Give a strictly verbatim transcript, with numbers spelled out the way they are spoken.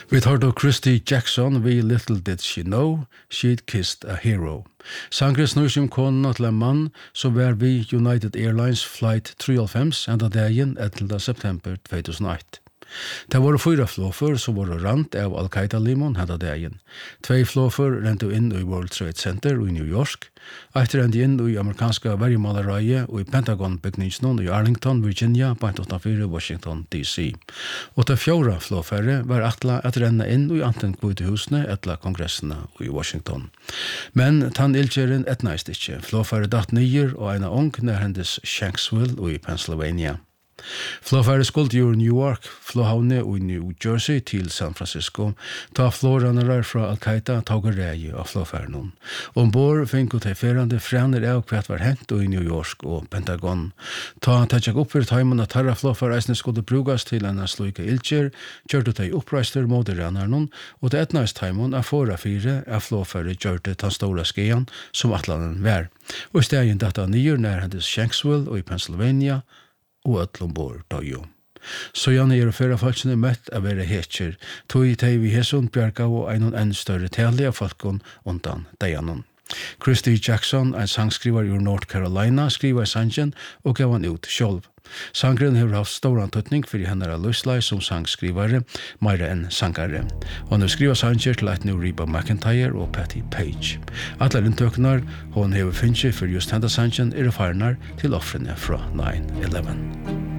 Vi tar då Christy Jackson, We Little Did She Know, She'd Kissed a Hero. Sangren snur som konen til en mann som var vi United Airlines Flight tre og hálvfems enda dagen ellevte september två tusen og ett. Det var fyra flåfer som var rant av Al-Qaida-limon henda dagen. Tvei flåfer rente inn i World Trade Center i New York, etter rente inn i amerikanska verjemalereie og i Pentagon-bygningsnån i Arlington, Virginia, på åttiofyra Washington D C. Og til fjóra flåfere var atla at renne inn i anten kvitehusene etla kongressene i Washington. Men tann ilgjeren etnaist ikkje. Flåfere datt nyer og eina ung nær hendes Shanksville i Pennsylvania. Flåfære skulle gjøre New York, flåhavne i New Jersey til San Francisco, ta flårannere fra Al-Qaida tog reie av flåfæren. Ombord finko til ferande frener av hvert var hent i New York og Pentagon. Ta tatjak opp for taimen at tarra flåfæreisene skulle brugas til en sluike ilkjer, kjørte de oppreister mot rannaren, og det etnaist taimen er fora fire av flåfære kjørte ta stora skeian som atlanen vær. Og i stegen data nyer nær hendes Shanksville og i Pennsylvania, og öllum bor døyo. Så gjerne er fyrra falskene møtt av være hetjer, tog i teg vi hesson bjerga og einon enn større tali av falkon undan deianon. Christy Jackson, en sangskriver i North Carolina, skriver sangen og gav han ut sjolv. Sangren har haft stor tøtning for henne av Luslai som sangskrivare, meira enn sangare. Hun har skrivet sanger til et nu Reba McEntire og Patti Page. Alle inntøknar hun har finnet for just henne sangen er farnar til offrene fra nine eleven.